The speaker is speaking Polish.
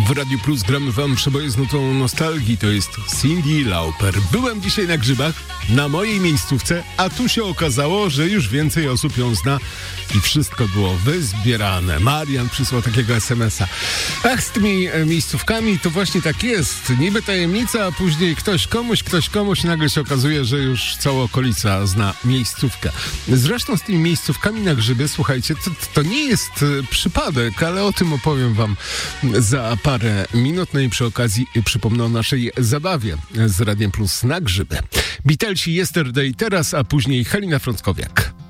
W Radiu Plus gramy wam przeboje z nutą nostalgii, to jest Cyndi Lauper. Byłem dzisiaj na Grzybach, na mojej miejscówce, a tu się okazało, że już więcej osób ją zna i wszystko było wyzbierane. Marian przysłał takiego SMS-a. Ach, z tymi miejscówkami to właśnie tak jest. Niby tajemnica, a później ktoś komuś, nagle się okazuje, że już cała okolica zna miejscówkę. Zresztą z tymi miejscówkami na Grzyby, słuchajcie, to nie jest przypadek, ale o tym opowiem wam za parę minut. No i przy okazji przypomnę o naszej zabawie z Radiem Plus na Grzyby. Beatlesi Yesterday teraz, a później Halina Frąckowiak.